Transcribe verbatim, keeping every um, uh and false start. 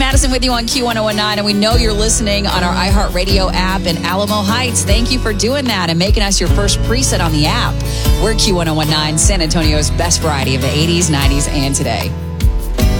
Madison with you on Q one oh one nine, and we know you're listening on our iHeartRadio app in Alamo Heights. Thank you for doing that and making us your first preset on the app. We're Q one oh one nine, San Antonio's best variety of the eighties, nineties, and today.